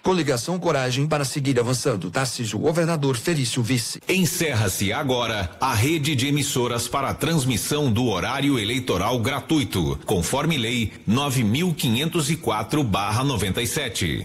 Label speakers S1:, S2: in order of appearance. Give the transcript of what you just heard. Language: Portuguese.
S1: Coligação Coragem para seguir avançando. Tarcísio, governador, Felício, vice.
S2: Encerra-se agora a rede de emissoras para a transmissão do horário eleitoral gratuito, conforme lei 9.504/97.